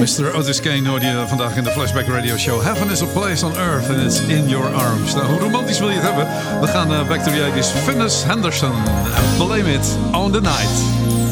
Mr. Otis Kane hoorde je vandaag in de Flashback Radio Show. Heaven is a place on earth and it's in your arms. Nou, hoe romantisch wil je het hebben? We gaan back to the 80s. Finis Henderson. Blame it on the night.